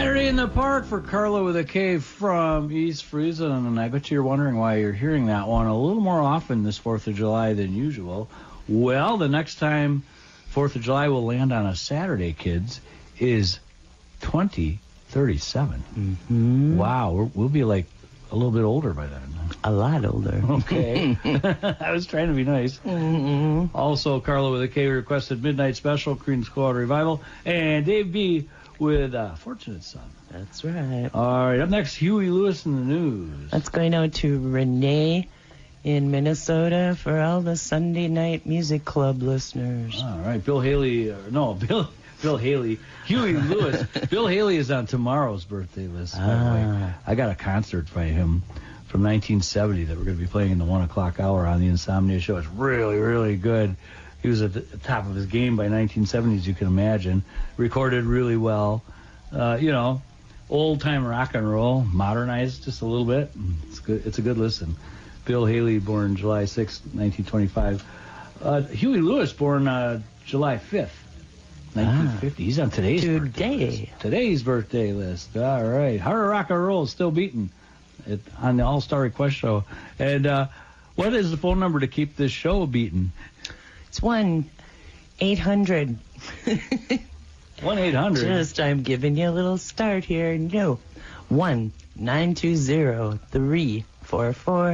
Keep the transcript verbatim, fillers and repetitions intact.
Saturday in the Park for Carla with a K from East Friesen. And I bet you're wondering why you're hearing that one a little more often this fourth of July than usual. Well, the next time fourth of July will land on a Saturday, kids, is twenty thirty-seven. Mm-hmm. Wow, we're, we'll be like a little bit older by then. A lot older. Okay. I was trying to be nice. Mm-hmm. Also, Carla with a K requested Midnight Special, Creedence Clearwater Revival, and Dave B. with uh, Fortunate Son. That's right. All right, up next, Huey Lewis in the news. Let's go now to Renee in Minnesota for all the Sunday Night Music Club listeners. All right, Bill Haley, uh, no, Bill Bill Haley, Huey Lewis. Bill Haley is on tomorrow's birthday list, by the way. Ah. I got a concert by him from nineteen seventy that we're going to be playing in the one o'clock hour on the Insomnia Show. It's really, really good. He was at the top of his game by nineteen seventy, as you can imagine. Recorded really well. Uh, you know, old-time rock and roll, modernized just a little bit. It's good. It's a good listen. Bill Haley, born July sixth, nineteen twenty-five. Uh, Huey Lewis, born uh, July fifth, nineteen fifty. Ah, he's on today's today. birthday list. Today's birthday list. All right. Heart of Rock and Roll is still beating it on the All-Star Request Show. And uh, what is the phone number to keep this show beating? It's one eight hundred. one eight hundred. Just, I'm giving you a little start here. No. one nine two zero three four four